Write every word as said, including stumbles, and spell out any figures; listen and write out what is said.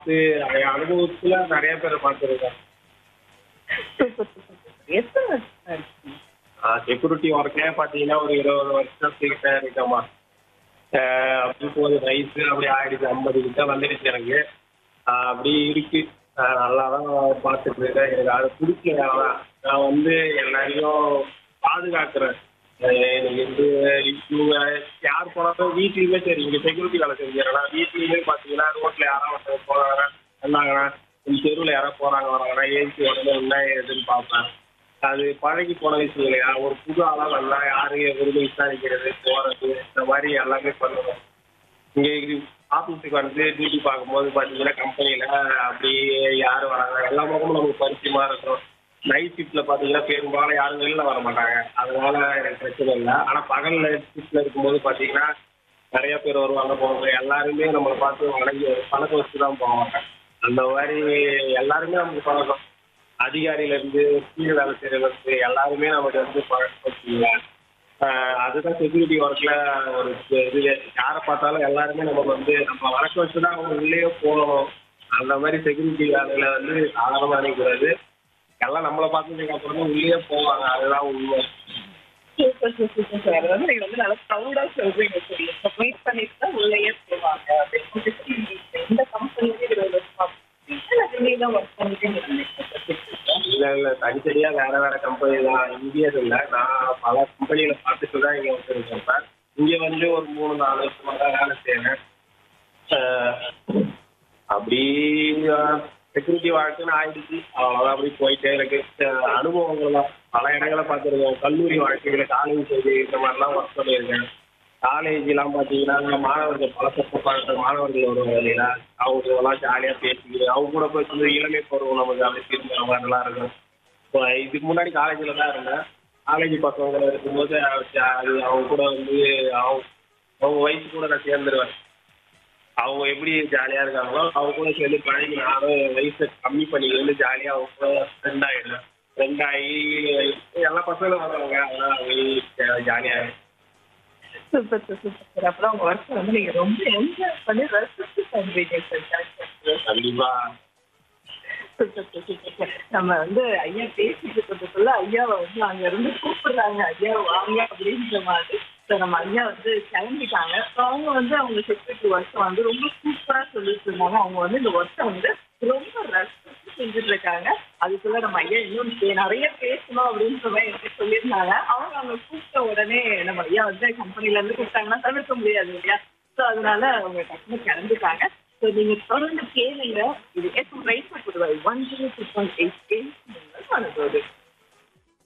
இது என் அனுபவத்துல நிறைய பேரை பார்த்துருக்கேன். Super, super, super. எத்தன வருஷமா இருக்கீங்க? செக்யூரிட்டி ஒர்க்கே பார்த்தீங்கன்னா ஒரு இருபது வருஷத்துக்கிட்ட இருக்கமா. அப்படி போகுது வயசு அப்படி ஆயிடுச்சு, ஐம்பது கிட்ட வந்துடுச்சு எனக்கு. ஆஹ் அப்படி இருக்கு. ஆஹ் நல்லா தான் பார்த்துட்டு இருக்கேன். எனக்கு அது பிடிக்கல. ஆனா நான் வந்து எல்லாரையும் பாதுகாக்கிறேன். ஆஹ் எனக்கு வந்து இவங்க யார் போனாலும் வீட்லயுமே சரி, இங்க செக்யூரிட்டி வேலை செஞ்சுறேன்னா வீட்லயுமே பார்த்தீங்கன்னா ரோட்ல யாராவது ஒருத்தர் போறாங்க வந்தாங்கன்னா, இந்த தெருவில் யாராவது போறாங்க வராங்கன்னா ஏஞ்சி உடனே என்ன ஏதுன்னு பார்ப்பேன். அது பழகி போன விஷயம் இல்லையா. ஒரு புது ஆளா நல்லா யாரு எதிர்த்து விசாரிக்கிறது போறது இந்த மாதிரி எல்லாமே பண்ணுவோம். இங்கே ஆஃபீஸுக்கு வந்து டியூட்டி பார்க்கும்போது பார்த்தீங்கன்னா கம்பெனியில் அப்படி யார் வராங்க எல்லா பக்கமும் நமக்கு பரிச்சயமாக இருக்கும். நைட் ஷிஃப்ட்டில் பார்த்தீங்கன்னா பெரும்பாலும் யாரும் வெளில வர மாட்டாங்க, அதனால எனக்கு பிரச்சனை இல்லை. ஆனால் பகல் நைட் ஷிஃப்ட்டில் இருக்கும்போது பார்த்தீங்கன்னா நிறைய பேர் வருவாங்க போவாங்க. எல்லாருமே நம்மளை பார்த்து வணங்கி பணத்தை வச்சு தான் போவாங்க. அந்த மாதிரி எல்லாருமே நமக்கு பழக்கம். அதிகாரியிலேருந்து கீழே வேலை செய்கிறவங்களுக்கு எல்லாருமே நமக்கு வந்து பழக்கம் வச்சுக்கோங்க. ஆஹ் அதுதான் செக்யூரிட்டி ஒர்க்ல ஒரு இது. யாரை பார்த்தாலும் எல்லாருமே நமக்கு வந்து நம்ம வழக்க வச்சு தான் அவங்க உள்ளே போகணும். அந்த மாதிரி செக்யூரிட்டி வேலையில வந்து சாதாரணமாக அனுப்பிக்கூடாது. எல்லாம் நம்மளை பார்த்ததுக்கு அப்புறம் தான் உள்ளே போவாங்க. அதுதான் உண்மை. Super, super, super. அதாவது நீங்க வந்து நல்லா ப்ரௌடா சொல்றீங்க. சரி, இப்ப வெயிட் பண்ணிட்டு தான் உள்ளேயே போவாங்க அப்படின்னு சொல்லி எந்த கம்பெனியுமே இருபது வருஷமா தான் ஒர்க் பண்ணிட்டு இல்லை இல்லை தனித்தனியா வேற வேற கம்பெனி தான். இங்கேயே இல்லை, நான் பல கம்பெனியில பார்த்துட்டு தான் இங்கே வந்துருக்கேன் சார். இங்கே வந்து ஒரு மூணு நாலு வருஷமா தான் வேலை செய்யறேன். ஆஹ் அப்படி செக்யூரிட்டி வாழ்க்கைன்னு ஆயிடுச்சு. அவ்வளோதான் அப்படி போயிட்டே இருக்கு. ஆஹ் அனுபவங்கள் தான் பல இடங்களை பார்த்துருக்கேன். கல்லூரி வாழ்க்கையில காலேஜ் சைடு இந்த மாதிரிலாம் ஒர்க் பண்ணியிருக்கேன். காலேஜ்லாம் பார்த்தீங்கன்னா மாணவர்கள் பழக்கத்தை பார்க்குற மாணவர்கள் வருவாங்க இல்லையா, அவங்க எல்லாம் ஜாலியாக பேசிக்கிட்டு அவங்க கூட போய் கொஞ்சம் இளமை பருவம் நமக்கு அப்படி திரும்புகிற மாதிரிலாம் இருக்கும். இப்போ இதுக்கு முன்னாடி காலேஜில் தான் இருந்தேன். காலேஜ் பசங்க இருக்கும்போது அது அவங்க கூட வந்து அவங்க அவங்க வயசு கூட நான் சேர்ந்துருவேன். அவங்க எப்படி ஜாலியாக இருக்காங்களோ அவங்க கூட சேர்ந்து பழகி நானும் வயசை கம்மி பண்ணிக்கிட்டு ஜாலியாக அவங்க கூட ஃப்ரெண்ட் ஆகிடுவேன். ஃப்ரெண்ட் ஆகி எல்லா பசங்களும் வருவாங்க, அதெல்லாம் அவங்க ஜாலியாக. Super, super, super. அப்புறம் உங்க ஒர்க் வந்து நீங்க ரொம்ப என்ஜாய் பண்ணி ரசிச்சு பண்றீங்க சார். கண்டிப்பா. Super, super, super. நம்ம வந்து ஐயா பேசிட்டு இருக்கிறதுக்குள்ள ஐயாவை வந்து அங்க இருந்து கூப்பிடுறாங்க, ஐயா வாங்க அப்படின்ற மாதிரி. ஸோ நம்ம ஐயா வந்து கிளம்பிட்டாங்க. ஸோ அவங்க வந்து அவங்க செக்யூரிட்டி ஒர்க்கை வந்து ரொம்ப சூப்பரா சொல்லிட்டு இருந்தாங்க. அவங்க வந்து இந்த ஒர்க்கை வந்து ரொம்ப ரசிச்சு செஞ்சுட்டு இருக்காங்க. அதுக்குள்ள நம்ம ஐயா இன்னும் பே- நிறைய பேசணும் அப்படின்ற மாதிரி எனக்கு சொல்லியிருந்தாங்க. அவங்க அவங்க கூப்பிட்ட உடனே நம்ம ஐயா வந்து கம்பெனில இருந்து கூப்பிட்டாங்கன்னா தவிர்க்க முடியாது இல்லையா. ஸோ அதனால அவங்க டக்குனு கிளம்பிட்டாங்க. ஸோ நீங்க தொடர்ந்து கேளுங்க. இது S right Koduvai one zero two point eight eight